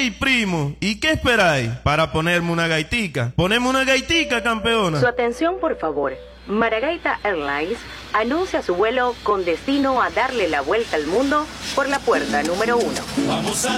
Ey, primo, ¿y qué esperáis para ponerme una gaitica? Poneme una gaitica, campeona. Su atención, por favor. Maragaita Airlines anuncia su vuelo con destino a darle la vuelta al mundo por la puerta número 1.